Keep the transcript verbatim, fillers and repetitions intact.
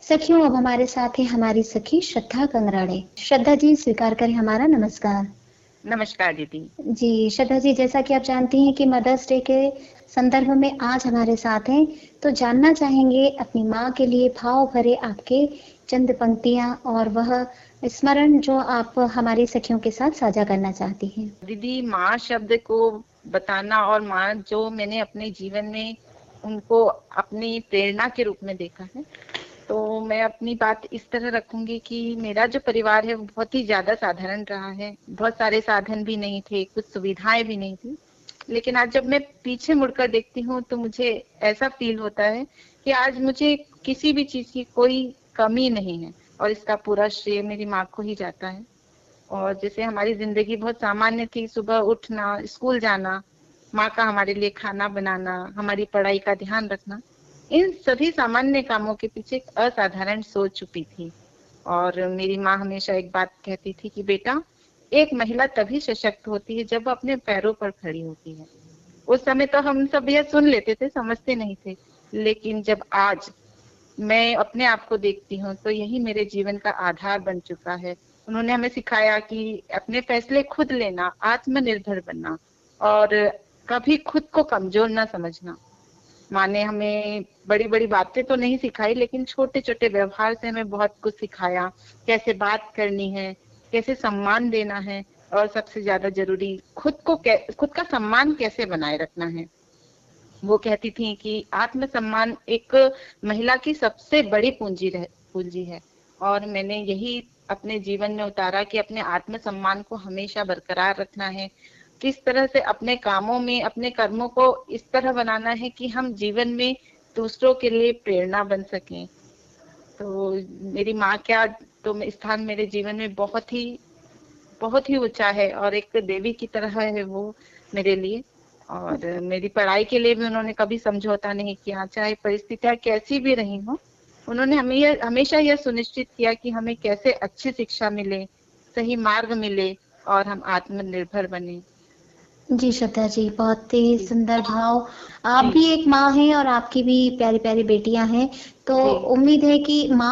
सखियों, अब हमारे साथ है हमारी सखी श्रद्धा कंगराड़े। श्रद्धा जी, स्वीकार करें हमारा नमस्कार। नमस्कार दीदी। जी, श्रद्धा जी, जैसा कि आप जानती हैं कि मदर्स डे के संदर्भ में आज हमारे साथ हैं, तो जानना चाहेंगे अपनी माँ के लिए भाव भरे आपके चंद पंक्तियाँ और वह स्मरण जो आप हमारी सखियों के साथ साझा करना चाहती हैं। दीदी, माँ शब्द को बताना और माँ जो मैंने अपने जीवन में उनको अपनी प्रेरणा के रूप में देखा है, तो मैं अपनी बात इस तरह रखूंगी कि मेरा जो परिवार है वो बहुत ही ज्यादा साधारण रहा है। बहुत सारे साधन भी नहीं थे, कुछ सुविधाएं भी नहीं थी, लेकिन आज जब मैं पीछे मुड़कर देखती हूँ तो मुझे ऐसा फील होता है कि आज मुझे किसी भी चीज की कोई कमी नहीं है और इसका पूरा श्रेय मेरी माँ को ही जाता है। और जैसे हमारी जिंदगी बहुत सामान्य थी, सुबह उठना, स्कूल जाना, माँ का हमारे लिए खाना बनाना, हमारी पढ़ाई का ध्यान रखना, इन सभी सामान्य कामों के पीछे एक असाधारण सोच छुपी थी। और मेरी माँ हमेशा एक बात कहती थी कि बेटा, एक महिला तभी सशक्त होती है जब वो अपने पैरों पर खड़ी होती है। उस समय तो हम सब यह सुन लेते थे, समझते नहीं थे, लेकिन जब आज मैं अपने आप को देखती हूँ तो यही मेरे जीवन का आधार बन चुका है। उन्होंने हमें सिखाया कि अपने फैसले खुद लेना, आत्मनिर्भर बनना और कभी खुद को कमजोर ना समझना। माँ ने हमें बड़ी बड़ी बातें तो नहीं सिखाई, लेकिन छोटे छोटे व्यवहार से हमें बहुत कुछ सिखाया। कैसे बात करनी है, कैसे सम्मान देना है, और सबसे ज्यादा जरूरी खुद को खुद का सम्मान कैसे बनाए रखना है। वो कहती थी कि आत्मसम्मान एक महिला की सबसे बड़ी पूंजी रह पूंजी है। और मैंने यही अपने जीवन में उतारा कि अपने आत्मसम्मान को हमेशा बरकरार रखना है। किस तरह से अपने कामों में, अपने कर्मों को इस तरह बनाना है कि हम जीवन में दूसरों के लिए प्रेरणा बन सकें। तो मेरी माँ क्या तो स्थान मेरे जीवन में बहुत ही बहुत ही ऊंचा है और एक देवी की तरह है वो मेरे लिए। और मेरी पढ़ाई के लिए भी उन्होंने कभी समझौता नहीं किया, चाहे परिस्थितियां कैसी भी रही हो। उन्होंने हमें यह हमेशा यह सुनिश्चित किया कि हमें कैसे अच्छी शिक्षा मिले, सही मार्ग मिले और हम आत्मनिर्भर बने। जी श्रद्धा जी, बहुत ही जी सुंदर भाव। आप जी भी एक माँ हैं और आपकी भी प्यारी प्यारी बेटियां हैं, तो जी उम्मीद है कि माँ